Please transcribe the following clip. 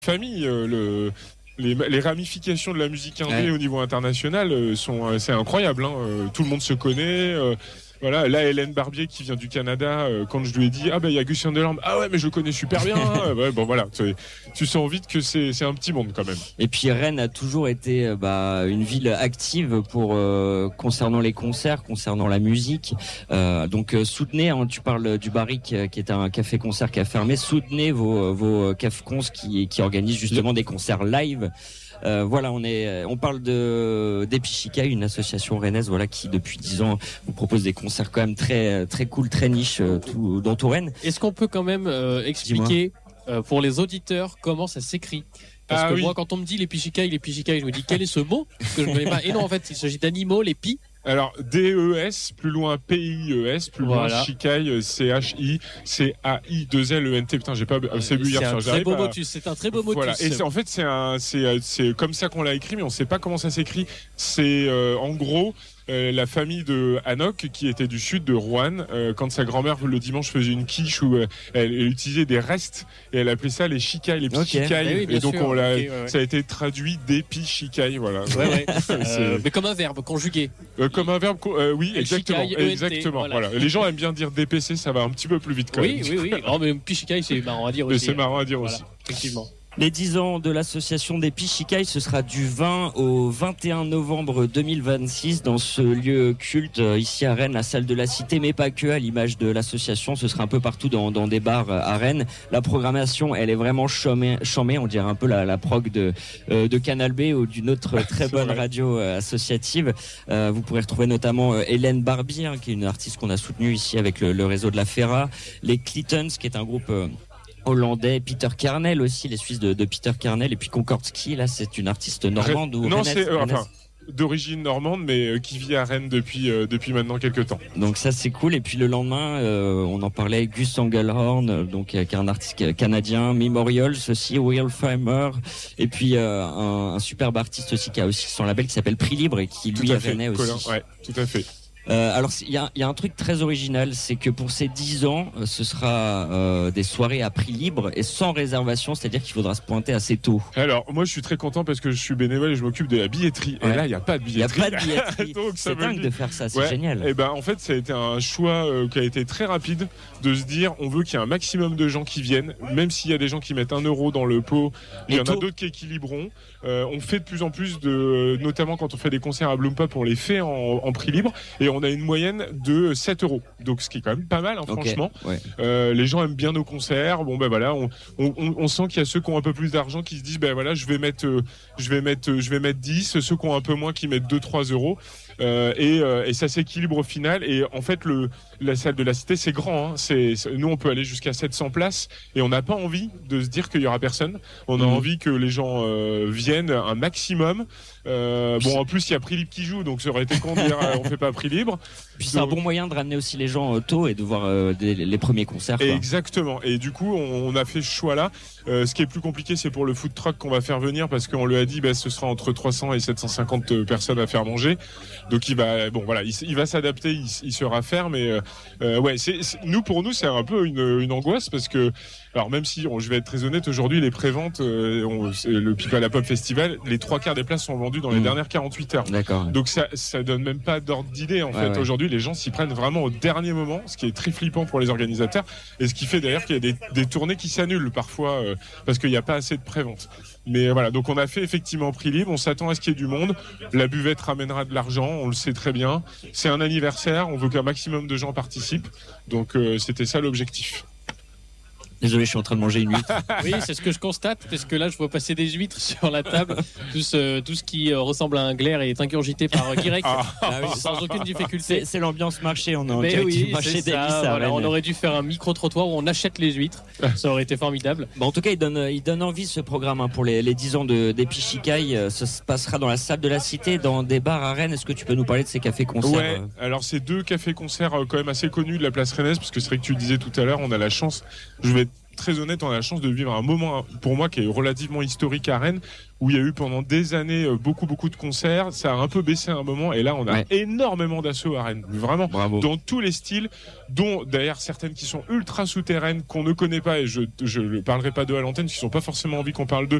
famille. Les ramifications de la musique indé au niveau international c'est incroyable. Tout le monde se connaît. Voilà, là Hélène Barbier qui vient du Canada, quand je lui ai dit il y a Gus Sunderland, ouais mais je le connais super bien. Bon voilà, tu sens vite que c'est un petit monde quand même. Et puis Rennes a toujours été une ville active pour concernant les concerts, concernant la musique. Donc soutenez, tu parles du Barrique qui est un café-concert qui a fermé, soutenez vos café-cons qui organisent justement des concerts live. Voilà, on parle d'Epichikai, une association rennaise, qui depuis 10 ans vous propose des concerts quand même très très cool, très niche dans tout Rennes. Est-ce qu'on peut quand même expliquer pour les auditeurs comment ça s'écrit? Parce que moi, quand on me dit l'Epichikai, je me dis quel est ce mot? Parce que je ne connais pas. Et non, en fait, il s'agit d'animaux, les pis. Alors DES, plus loin PIES, plus loin Shikai, CHI-CAI-2LENT. Putain, j'ai pas assez bu hier soir. C'est un très beau motus. Voilà. Et en fait c'est comme ça qu'on l'a écrit, mais on sait pas comment ça s'écrit. C'est en gros la famille de Hanok qui était du sud de Rouen, quand sa grand-mère le dimanche faisait une quiche où elle utilisait des restes et elle appelait ça les shikai, les petits shikai. Et donc ça a été traduit d'épi shikai, voilà. Mais comme un verbe conjugué. Comme un verbe, oui, exactement. Shikai, Exactement. Voilà. Les gens aiment bien dire DPC, ça va un petit peu plus vite quand même. Oui. Oh, mais Pichikai, c'est marrant à dire aussi. C'est marrant à dire aussi. Effectivement. Les 10 ans de l'association des Pichikai, ce sera du 20 au 21 novembre 2026 dans ce lieu culte ici à Rennes, la salle de la Cité, mais pas que, à l'image de l'association. Ce sera un peu partout dans des bars à Rennes. La programmation, elle est vraiment chômée, on dirait un peu la prog de Canal B ou d'une autre très bonne radio associative. Vous pourrez retrouver notamment Hélène Barbier, qui est une artiste qu'on a soutenue ici avec le réseau de la Ferra, les Clintons, qui est un groupe hollandais, Peter Kernel aussi, les Suisses de Peter Kernel, et puis Concordski, là c'est une artiste normande ou non, c'est d'origine normande, mais qui vit à Rennes depuis maintenant quelques temps. Donc ça c'est cool. Et puis le lendemain, on en parlait, Gus Engelhorn, donc qui est un artiste canadien, Memorials aussi, Will Framer, et puis un superbe artiste aussi qui a aussi son label qui s'appelle Prix Libre et qui lui est rennais aussi. Ouais, tout à fait. Alors il y a un truc très original, c'est que pour ces 10 ans, ce sera des soirées à prix libre et sans réservation, c'est-à-dire qu'il faudra se pointer assez tôt. Alors moi je suis très content parce que je suis bénévole et je m'occupe de la billetterie. Et là il n'y a pas de billetterie. Donc, c'est dingue de faire ça, c'est génial. Et en fait ça a été un choix qui a été très rapide de se dire on veut qu'il y ait un maximum de gens qui viennent, même s'il y a des gens qui mettent 1 euro dans le pot, il y en a d'autres qui équilibreront. On fait de plus en plus notamment quand on fait des concerts à Bloom Pop, on les fait en prix libre et on a une moyenne de 7 euros. Donc ce qui est quand même pas mal, franchement. Ouais. Les gens aiment bien nos concerts. Bon voilà, on sent qu'il y a ceux qui ont un peu plus d'argent qui se disent je vais mettre 10, ceux qui ont un peu moins qui mettent 2-3 euros. Et ça s'équilibre au final. Et en fait, la salle de la Cité, c'est grand. Nous, on peut aller jusqu'à 700 places et on n'a pas envie de se dire qu'il y aura personne. On a envie que les gens viennent un maximum. En plus, il y a Prix Libre qui joue, donc ça aurait été con de dire on fait pas Prix Libre. Puis c'est un bon moyen de ramener aussi les gens tôt et de voir les premiers concerts. Quoi. Exactement. Et du coup, on a fait ce choix-là. Ce qui est plus compliqué, c'est pour le food truck qu'on va faire venir parce qu'on lui a dit ce sera entre 300 et 750 personnes à faire manger. Donc il va s'adapter, il sera faire, mais pour nous c'est un peu une angoisse parce que même si je vais être très honnête, aujourd'hui les préventes, le Pipa la Pop Festival, les 3/4 des places sont vendues dans les dernières 48 heures. D'accord. Donc ça donne même pas d'ordre d'idée en fait. Aujourd'hui les gens s'y prennent vraiment au dernier moment, ce qui est très flippant pour les organisateurs et ce qui fait d'ailleurs qu'il y a des tournées qui s'annulent parfois parce qu'il n'y a pas assez de prévente. Mais voilà, donc on a fait effectivement prix libre, on s'attend à ce qu'il y ait du monde, la buvette ramènera de l'argent, on le sait très bien, c'est un anniversaire, on veut qu'un maximum de gens participent, donc c'était ça l'objectif. Désolé, je suis en train de manger une huître. Oui, c'est ce que je constate, parce que là, je vois passer des huîtres sur la table. Tout ce qui ressemble à un glaire est ingurgité par Guirec, sans aucune difficulté. C'est l'ambiance marché, on est en direct du marché des Nice. On aurait dû faire un micro-trottoir où on achète les huîtres. Ça aurait été formidable. En tout cas, il donne envie ce programme pour les 10 ans des Pichikai. Ça se passera dans la salle de la Cité, dans des bars à Rennes. Est-ce que tu peux nous parler de ces cafés-concerts? Ouais, alors c'est 2 cafés-concerts quand même assez connus de la place rennaise, parce que c'est vrai que tu le disais tout à l'heure, on a la chance, je vais être très honnête, on a la chance de vivre un moment pour moi qui est relativement historique à Rennes, où il y a eu pendant des années beaucoup de concerts. Ça a un peu baissé à un moment, et là on a énormément d'assauts à Rennes, vraiment. Bravo. Dans tous les styles, dont d'ailleurs certaines qui sont ultra souterraines qu'on ne connaît pas, et je ne parlerai pas d'eux à l'antenne, qui sont pas forcément envie qu'on parle d'eux,